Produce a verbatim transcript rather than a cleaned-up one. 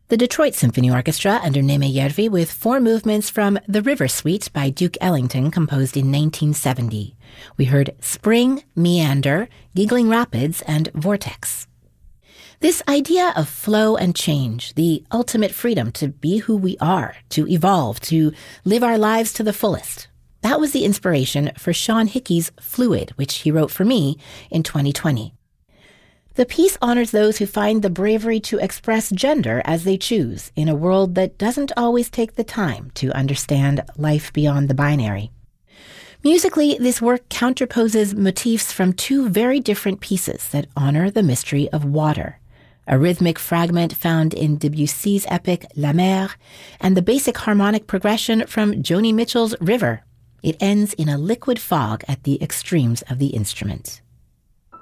The Detroit Symphony Orchestra under Neeme Järvi with four movements from The River Suite by Duke Ellington, composed in nineteen seventy. We heard Spring, Meander, Giggling Rapids, and Vortex. This idea of flow and change, the ultimate freedom to be who we are, to evolve, to live our lives to the fullest, that was the inspiration for Sean Hickey's Fluid, which he wrote for me in twenty twenty. The piece honors those who find the bravery to express gender as they choose in a world that doesn't always take the time to understand life beyond the binary. Musically, this work counterposes motifs from two very different pieces that honor the mystery of water. A rhythmic fragment found in Debussy's epic La Mer, and the basic harmonic progression from Joni Mitchell's River. It ends in a liquid fog at the extremes of the instrument.